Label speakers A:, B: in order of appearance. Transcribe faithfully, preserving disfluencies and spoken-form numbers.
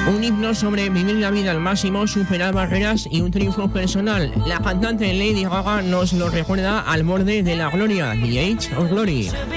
A: Un himno sobre vivir la vida al máximo, superar barreras y un triunfo personal. La cantante Lady Gaga nos lo recuerda al borde de la gloria, The Age of Glory.